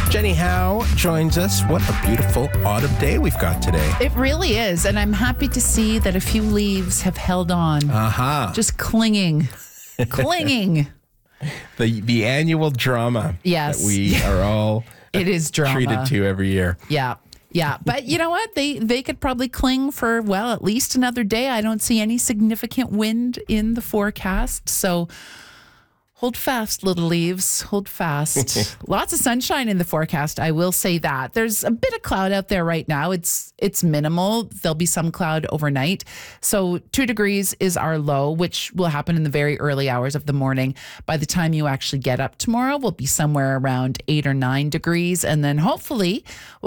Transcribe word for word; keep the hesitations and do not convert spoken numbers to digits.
Jenny Howe joins us. What a beautiful autumn day we've got today. It really is. And I'm happy to see that a few leaves have held on. Aha. Uh-huh. Just clinging. clinging. The the annual drama Yes. that we are all It is drama. treated to every year. Yeah. Yeah. But you know what? They they could probably cling for, well, at least another day. I don't see any significant wind in the forecast. So hold fast, little leaves. Hold fast. Lots of sunshine in the forecast. I will say that. There's a bit of cloud out there right now. It's it's minimal. There'll be some cloud overnight. So two degrees is our low, which will happen in the very early hours of the morning. By the time you actually get up tomorrow, we'll be somewhere around eight or nine degrees. And then hopefully we'll